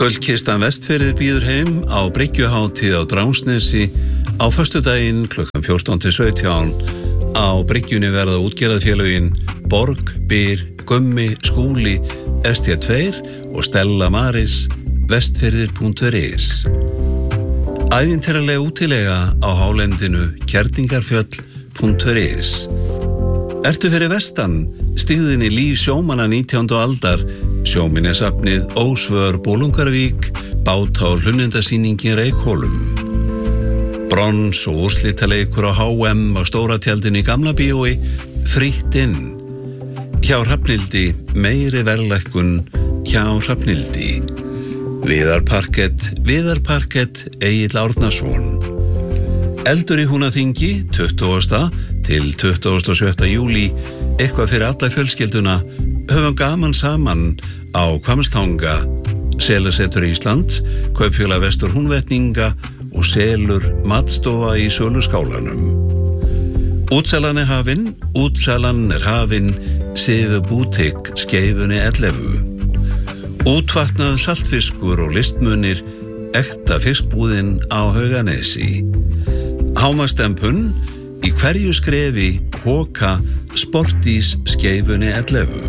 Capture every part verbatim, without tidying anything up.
Gullkistan Vestfirðir býður heim á bryggjuhátíð á Drangsnesi á föstudaginn klukkan fjórtán til sautján. Á bryggjunni verða útgerðarfélögin Borg, Byr, Gummi, Skúli, S T tvö og Stella Maris, vestfirðir punktur is. Ævintýraleg útilega á hálendinu kertingarfjöll punktur is. Ertu fyrir vestan, stígðin í líf sjómanna nítjándu aldar, sjóminnesafnið Ósvör Bolungarvík, báta- og hlunnindasýningin Reykhólum. Brons og úrslitaleikur á H M á Stóratjaldinu í Gamla bíói, frítt inn. Hjá Hrafnildi, meiri verðlækkun hjá Hrafnildi. Viðarparkett, Viðarparkett, Egill Árnason. Eldur í Húnaþingi, tuttugasta til tuttugasta og sjötta júlí, eitthvað fyrir alla fjölskylduna, höfum gaman saman á Hvammstanga, Selasetur Íslands, Kaupfélag Vestur Húnvetninga og Selur matstofa í Söluskálanum. Útsalan er hafin, útsalan er hafin, Sifu bútik, Skeifunni ellefu. Útvatnað saltfiskur og listmunir, ekta fiskbúðin á Hauganesi. Hámastempun, í hverju skrefi, Hóka, Sportís, Skeifunni ellefu.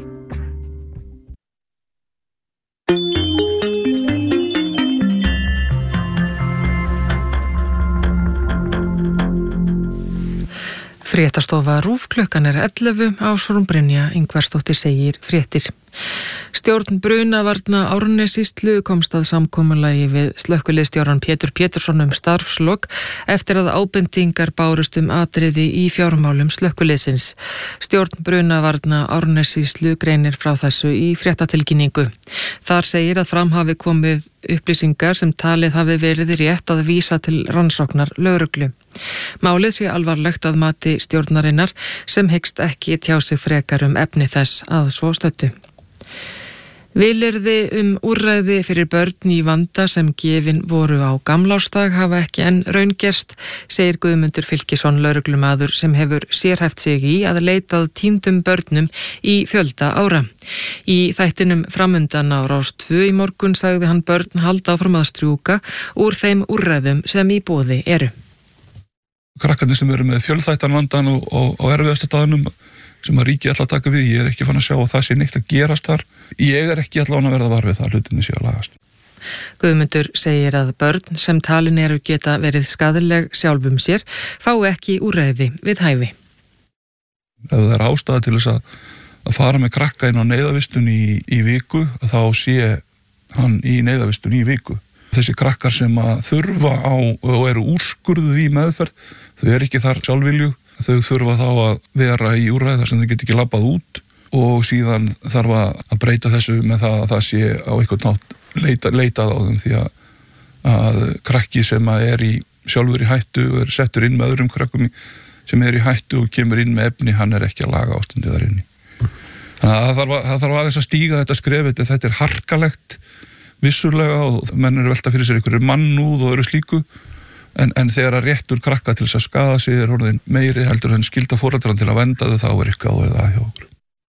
Fréttastofa RÚV klukkan er ellefu, Ásrún Brynja Ingvarsdóttir segir fréttir. Stjórn Brunavarna Árnessýslu komst að samkomulagi við slökkviliðsstjórann Pétur Pétursson um starfslok eftir að ábendingar bárust um atriði í fjármálum slökkviliðsins. Stjórn Brunavarna Árnessýslu greinir frá þessu í fréttatilkynningu. Þar segir að fram hafi komið upplýsingar sem talið hafi verið rétt að vísa til rannsóknar lögreglu. Málið sé alvarlegt að mati stjórnarinnar sem hyggst ekki tjá sig frekar um efni þess að svo stöddu. Vilyrði um úrræði fyrir börn í vanda sem gefin voru á gamlársdag hafa ekki enn raungerst, segir Guðmundur Fylkisson lögreglumaður sem hefur sérhæft sig í að leitað týndum börnum í fjölda ára. Í þættinum framundan á Rás tvö í morgun sagði hann börn halda áfram að strjúka úr þeim úrræðum sem í boði eru. Krakkarnir sem eru með fjölþættan vandan og, og, og erfiðasta staðnum sem að ríki ætla að taka við, ég er ekki fann að sjá að það sé neitt að gerast þar. Ég er ekki allavega að verða var við það, hlutinni sé að lagast. Guðmundur segir að börn sem talin eru geta verið skaðleg sjálfum sér fá ekki úrræði við hæfi. Ef það er ástæða til þess að, að fara með krakka inn á neyðavistun í, í viku, þá sé hann í neyðavistun í viku. Þessi krakkar sem að þurfa á og eru úrskurðuð í meðferð, þau eru ekki þar sjálfvilju, þau þurfa þá að vera í úrræði þar sem þau get ekki labbað út og síðan þarf að breyta þessu með það að það sé á einhvern nátt leita, leitað á þeim því að, að krakki sem að er í sjálfur í hættu og er settur inn með öðrum krakkum sem er í hættu og kemur inn með efni, hann er ekki að laga ástandið þar inni. Þannig að það þarf, að, það þarf aðeins að stíga þetta skrefið, þetta er harkalegt vissulega og menn eru velta fyrir sér einhverju mannúð og öru slíku en, en þegar að réttur krakka til þess að skaða sig er orðin meiri heldur en skylda foreldran til að venda þau, þá er eitthvað að það hjá okkur.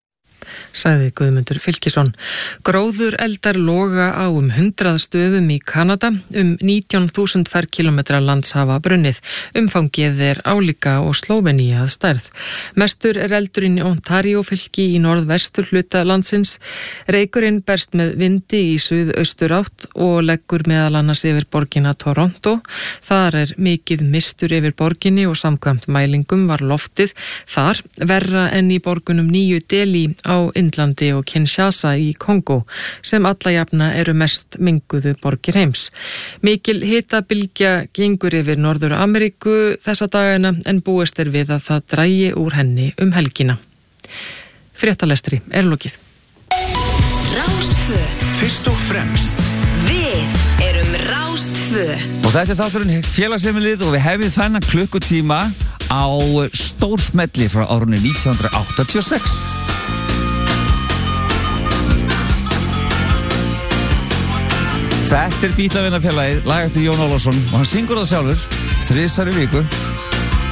Sagði Guðmundur Fylkisson. Gróður eldar loga á um hundrað stöðum í Kanada, um nítján þúsund ferkílómetra lands hafa brunnið. Umfangið er álíka og Slóveníu að stærð. Mestur er eldurinn í Ontario fylki í norðvestur hluta landsins. Reykurinn berst með vindi í suðaustur átt og leggur meðal annars yfir borgina Toronto. Þar er mikið mistur yfir borginni og samkvæmt mælingum var loftið þar verra en í borgunum Nýju Delhi á Indlandi og Kinshasa í Kongo sem alla jafna eru mest menguðu borgir heims. Mikil hitabylgja gengur yfir Norður Ameríku þessa dagana en búist er við að það drægi úr henni um helgina. Fréttalestri er lokið. Rás tvö. Fyrst og fremst. Við erum Rás tvö. Og þetta er þátturinn félagsheimilið og við hefum þennan klukkutíma á stórsmelli frá árunni nítján hundruð áttatíu og sex. Þetta er Bítlavinafélagið, lag eftir Jón Ólafsson og hann syngur það sjálfur þrisvar í viku.